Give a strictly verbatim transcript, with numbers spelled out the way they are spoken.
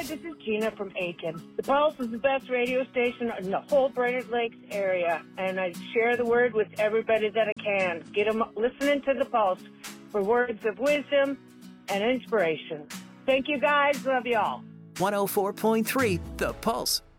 Hi, this is Gina from Aiken. The Pulse is the best radio station in the whole Brainerd Lakes area, and I share the word with everybody that I can. Get them listening to the Pulse for words of wisdom and inspiration. Thank you, guys. Love you all. one oh four point three The Pulse.